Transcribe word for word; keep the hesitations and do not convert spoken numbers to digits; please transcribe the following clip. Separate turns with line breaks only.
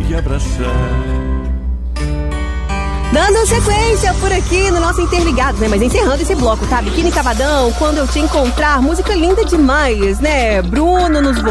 te abraçar.
Dando sequência por aqui no nosso Interligados, né? Mas encerrando esse bloco, tá? Biquíni Cavadão, Quando Eu Te Encontrar, música linda demais, né? Bruno nos